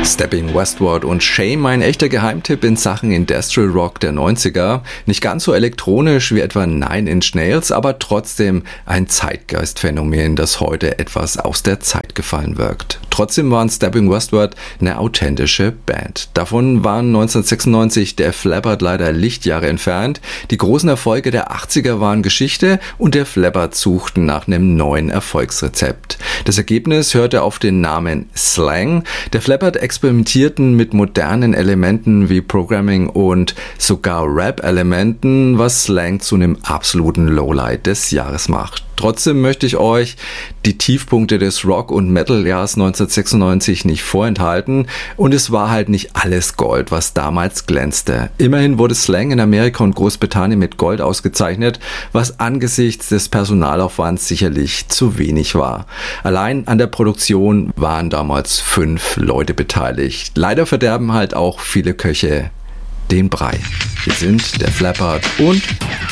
Stepping Westward und Shame, ein echter Geheimtipp in Sachen Industrial Rock der 90er. Nicht ganz so elektronisch wie etwa Nine Inch Nails, aber trotzdem ein Zeitgeistphänomen, das heute etwas aus der Zeit gefallen wirkt. Trotzdem waren Stepping Westward eine authentische Band. Davon waren 1996 Def Leppard leider Lichtjahre entfernt. Die großen Erfolge der 80er waren Geschichte und Def Leppard suchten nach einem neuen Erfolgsrezept. Das Ergebnis hörte auf den Namen Slang. Def Leppard experimentierten mit modernen Elementen wie Programming und sogar Rap-Elementen, was Slang zu einem absoluten Lowlight des Jahres macht. Trotzdem möchte ich euch die Tiefpunkte des Rock- und Metal-Jahres 1996 nicht vorenthalten und es war halt nicht alles Gold, was damals glänzte. Immerhin wurde Slang in Amerika und Großbritannien mit Gold ausgezeichnet, was angesichts des Personalaufwands sicherlich zu wenig war. Allein an der Produktion waren damals 5 Leute beteiligt. Leider verderben halt auch viele Köche den Brei. Wir sind Def Leppard und